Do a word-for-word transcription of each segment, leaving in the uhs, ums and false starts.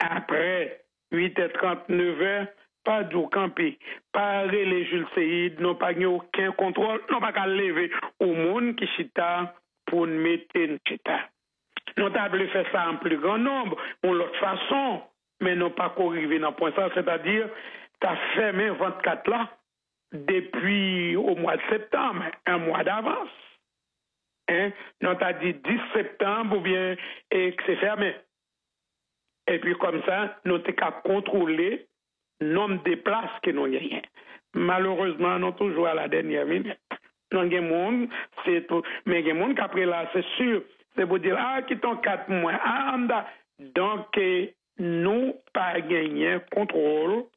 après huit heures trente, neuf heures, pas du camper, pas les Jules Seyid, non pas aucun contrôle, non pas qu'à lever au monde qui chita pour mettre une chita. Nous avons fait ça en plus grand nombre, pour l'autre façon, mais non pas qu'on arrive dans le point ça, c'est-à-dire, tu as fermé vingt-quatre là, depuis au mois de septembre, un mois d'avance. Hein? Nous avons dit dix septembre ou bien, et que c'est fermé. Et puis comme ça, nous avons qu'à contrôler le nombre de places que nous avons. Malheureusement, nous sommes toujours à la dernière minute. Nous avons des gens, c'est tout. Mais il y a des gens qui après là, c'est sûr, c'est pour dire, ah, qui sont quatre mois. Ah, donc, nous pas gagné contrôle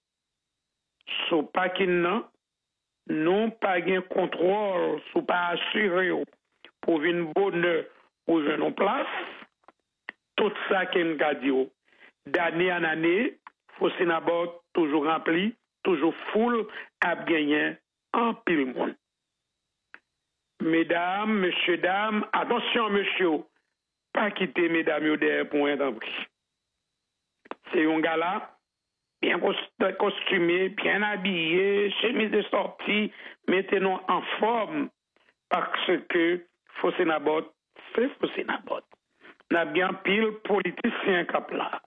sur pas qui non, nous pas gagné contrôle sur pas assuré pour une bonne pour une place. Tout ça qu'on a dit, d'année en année, faut Sénabot toujours rempli, toujours full, à gagner en pile monde. Mesdames, messieurs, dames, attention, monsieur, pas quitter mesdames et derrière pour un temps. C'est un gars là, bien costumé, bien habillé, chemise de sortie, mettez-nous en forme, parce que faut Sénabot, c'est faut Sénabot. N'a bien pile politicien cap là.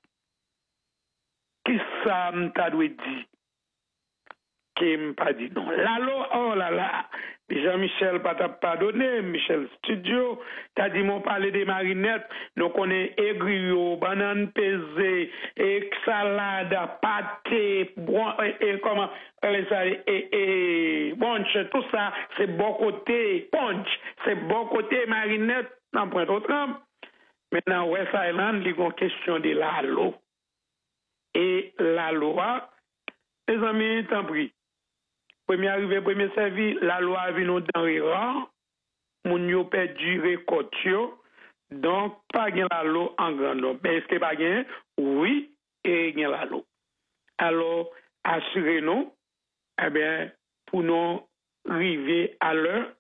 Qui ça m'ta doit dire? Qui m'a dit non. Là, oh là là, Jean-Michel pas t'a pardonné, Michel Studio, t'as dit mon parler des marinettes, nous connaît aigrio, banane pesée, et salade, pâté, bon, et, et comment, et, et, et punch, tout ça, c'est bon côté, punch, c'est bon côté marinette, dans point autre. Maintenant, West Island, il y a une question de la loi. Et la loi, les amis, t'en prie. Premier arrivé, premier servi, la loi a vu nous dans les rangs, moun yo perdu récolte, donc pas gain la loi en grand nombre. Mais est-ce que pas gain? Oui, et gain la loi. Alors, assurez-nous, eh bien, pour nous arriver à l'heure,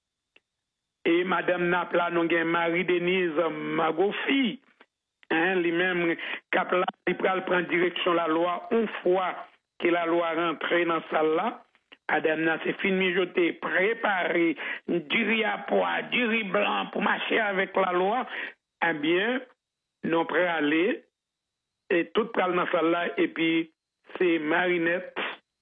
et Madame Napla, nous avons Marie-Denise Magofi, hein, lui-même, Capla, il prend direction la loi une fois que la loi rentre dans la salle là. Madame, c'est fini mijoter, préparer du riz à pois, du riz blanc pour marcher avec la loi. Eh bien, nous prêts à aller, et tout pral dans la salle là, et puis c'est Marinette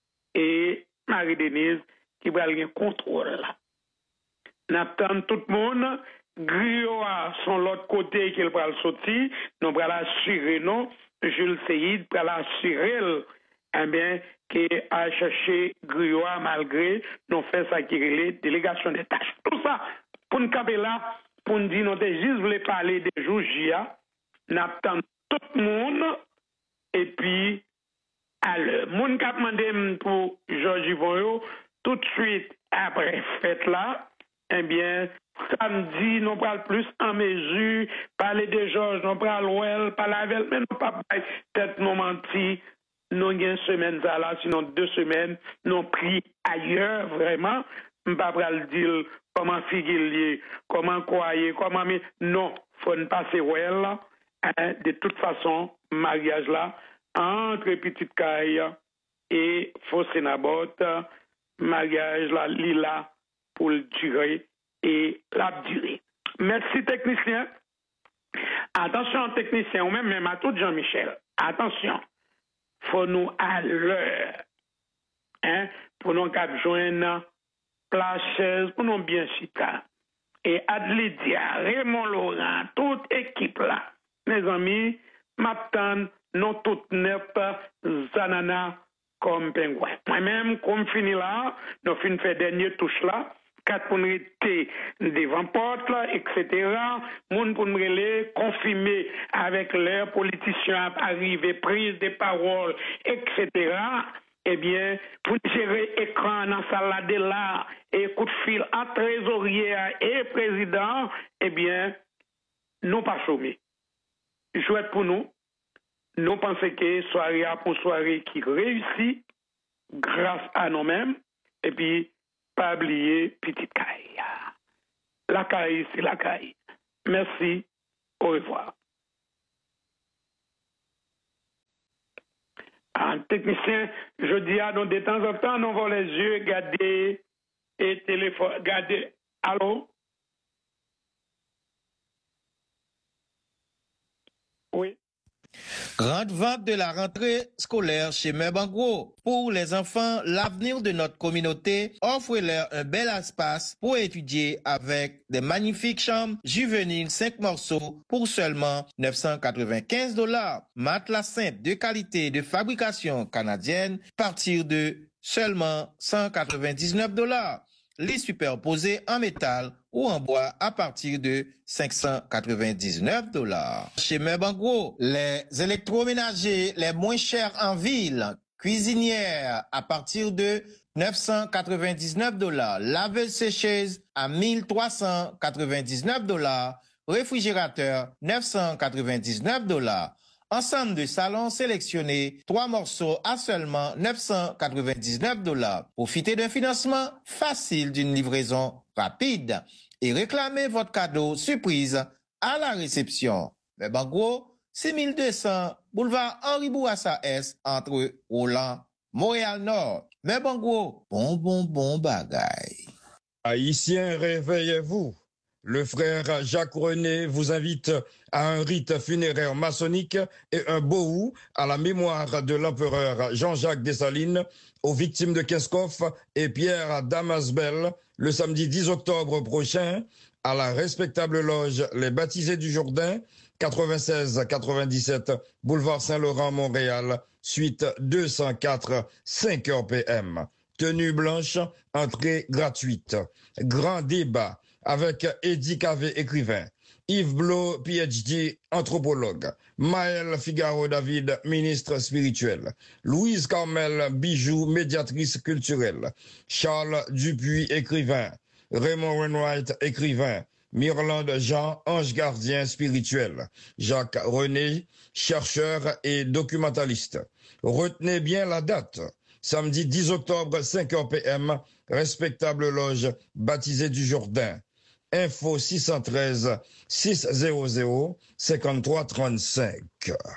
et Marie-Denise qui vont aller contrôle là. N'attend tout le monde, Griot son l'autre côté qu'il va le sortir, nous allons assurer, non, Jules Seyid pour l'assurer, eh bien, qui a cherché Griot malgré nous fait ça qui est délégation des tâches. Tout ça, pour nous caper là, pour nous dire, nous devons juste parler des jours J A, n'attend tout le monde, et puis, à l'heure. Moun kap mandé pour Georges Yvon, tout de suite après fête là, eh bien, samedi, nous parlons plus en mesure, parler de Georges, nous parlons well, parler avec, mais nous pas peut-être nous mentir, nous avons une semaine là, sinon deux semaines, nous pris ailleurs, vraiment, nous pas le dire comment figurer, comment croire, comment, mais non, faut ne passer well, hein, de toute façon, mariage là, entre petite caille et faux sénabot, mariage là, lila, pour le durer et la durée. Merci technicien. Attention technicien, ou même, même à tout Jean-Michel. Attention. Faut nous à l'heure. Hein, pour nous cap joindre place chaise, pour nous bien chita. Et Adlidia, Raymond Laurent, toute équipe là. Mes amis, m'attendent, non toutes neuf, Zanana, comme pingouin. Moi-même, comme fini là, nous finissons faire dernier touche là, quatre pour nous rester devant porte là, et cetera. Moun pour nous relayer, confirmer avec leurs politiciens arriver, prise de parole, et cetera. Eh bien, pour gérer écran dans salle de là, et coup de fil à trésorier et président, eh bien, nous pas chômer. Jouet pour nous. Nous pensons que soirée pour soirée qui réussit grâce à nous-mêmes et puis pas oublier petite caille. La caille, c'est la caille. Merci. Au revoir. technicien, je dis à nous de temps en temps, on voit les yeux, garder et téléphone, garder. Allô? Oui. Grande vente de la rentrée scolaire chez Mebangwo. Pour les enfants, l'avenir de notre communauté offre-leur un bel espace pour étudier avec des magnifiques chambres juvéniles cinq morceaux pour seulement neuf cent quatre-vingt-quinze dollars. Matelas simple de qualité de fabrication canadienne à partir de seulement cent quatre-vingt-dix-neuf dollars. Les superposés en métal ou en bois à partir de cinq cent quatre-vingt-dix-neuf dollars. Chez Mebangwo, les électroménagers les moins chers en ville, cuisinières à partir de neuf cent quatre-vingt-dix-neuf dollars, laveuse-sécheuse à mille trois cent quatre-vingt-dix-neuf dollars, réfrigérateur neuf cent quatre-vingt-dix-neuf dollars. Ensemble de salons sélectionnés, trois morceaux à seulement neuf cent quatre-vingt-dix-neuf dollars. Profitez d'un financement facile d'une livraison rapide et réclamez votre cadeau surprise à la réception. Mebangwo, six mille deux cents, boulevard Henri Bourassa S, entre Roland, Montréal-Nord. Mebangwo, bon, bon, bon bagay. Haïtiens, réveillez-vous. Le frère Jacques René vous invite à un rite funéraire maçonnique et un bohou à la mémoire de l'empereur Jean-Jacques Dessalines, aux victimes de Kinskov et Pierre Damasbel, le samedi dix octobre prochain, à la respectable loge Les Baptisés du Jourdain, quatre-vingt-seize quatre-vingt-dix-sept, boulevard Saint-Laurent, Montréal, suite deux cent quatre, cinq heures P M. Tenue blanche, entrée gratuite. Grand débat avec Eddie Cavé, écrivain, Yves Blo, P H D, anthropologue, Maël Figaro David, ministre spirituel, Louise Carmel Bijou, médiatrice culturelle, Charles Dupuis, écrivain, Raymond Wainwright, écrivain, Mirland Jean, ange gardien spirituel, Jacques René, chercheur et documentaliste. Retenez bien la date. Samedi dix octobre, cinq heures P M, respectable loge Baptisée du Jourdain. Info six cent treize, six cents, cinquante-trois trente-cinq.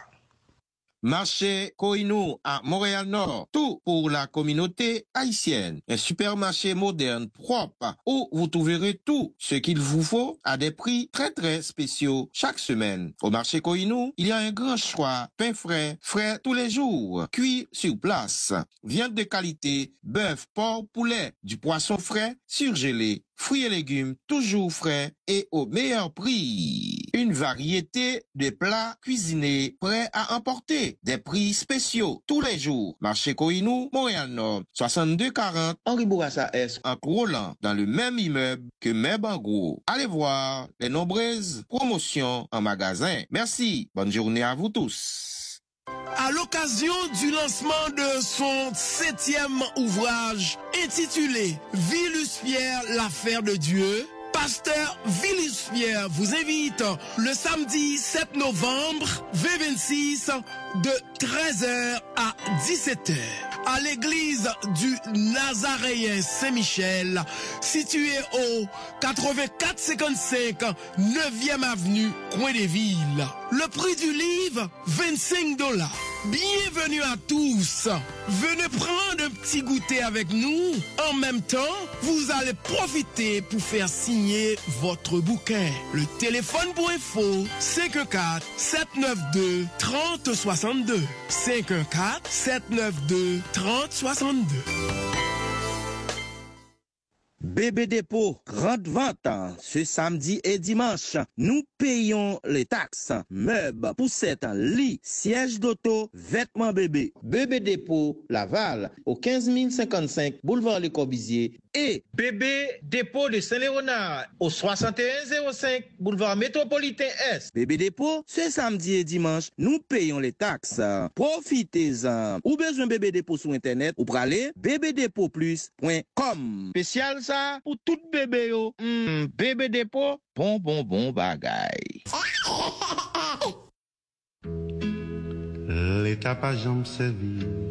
Marché Koinou à Montréal-Nord, tout pour la communauté haïtienne. Un supermarché moderne, propre, où vous trouverez tout ce qu'il vous faut à des prix très très spéciaux chaque semaine. Au marché Koinou, il y a un grand choix, pain frais, frais tous les jours, cuit sur place, viande de qualité, bœuf, porc, poulet, du poisson frais, surgelé, fruits et légumes toujours frais et au meilleur prix. Une variété de plats cuisinés prêts à emporter. Des prix spéciaux tous les jours. Marché Koinou, Montréal-Nord, soixante-deux quarante, Henri Bourassa S, en Roland, dans le même immeuble que Mebangwo. Allez voir les nombreuses promotions en magasin. Merci. Bonne journée à vous tous. À l'occasion du lancement de son septième ouvrage intitulé Vilus Pierre, l'affaire de Dieu, Pasteur Vilus Pierre vous invite le samedi sept novembre vingt vingt-six de treize heures à dix-sept heures à l'église du Nazaréen Saint-Michel, située au quatre-vingt-quatre cinquante-cinq neuvième avenue, Coin des Villes. Le prix du livre, vingt-cinq dollars. Bienvenue à tous. Venez prendre un petit goûter avec nous. En même temps, vous allez profiter pour faire signer votre bouquin. Le téléphone pour info, cinq un quatre, sept neuf deux, trente soixante-deux. cinq un quatre, sept neuf deux, trente soixante-deux. Bébé Dépôt, grande vente, ce samedi et dimanche. Nous payons les taxes, meubles, poussettes, lits, sièges d'auto, vêtements bébés. Bébé Dépôt, Laval, au quinze mille cinquante-cinq, boulevard Les Corbusiers. Et Bébé Dépôt de Saint-Léonard, au soixante et un zéro cinq, boulevard Métropolitain Est. Bébé Dépôt, ce samedi et dimanche, nous payons les taxes. Profitez-en. Ou besoin Bébé Dépôt sur Internet, ou praler bébé dépôt plus point com. Spécial ça, pour tout bébé yo. Mm, Bébé Dépôt, bon, bon, bon bagay. L'étape à jambes servie